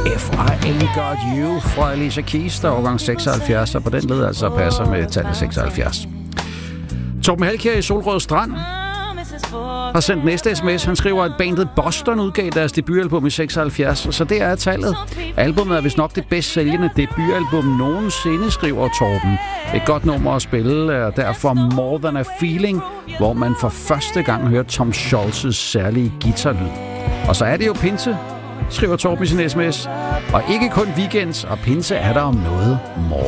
If I Ain't Got You fra Alicia Keys, der er årgang 76, og på den led altså passer med tallet 76. Torben Halkjær i Solrød Strand har sendt næste sms. Han skriver, at bandet Boston udgav deres debutalbum i 76, så det er tallet. Albummet er vist nok det bedst sælgende debutalbum nogensinde, skriver Torben. Et godt nummer at spille er derfor More Than a Feeling, hvor man for første gang hører Tom Scholz' særlige guitarlyd. Og så er det jo pinse, skriver Torben i sin sms. Og ikke kun weekends, og pinse er der om noget morgen.